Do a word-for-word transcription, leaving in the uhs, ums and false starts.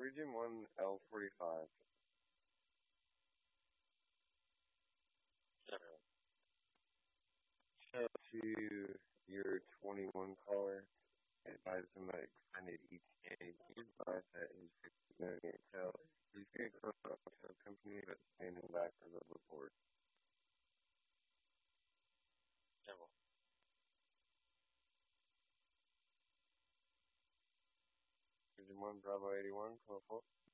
Region one L forty-five. So to your twenty-one caller, advise him that extended E T A. He advised that his fifty million tail. He's going to come up to a company that's standing back of the report. Region one Bravo eighty-one, call for.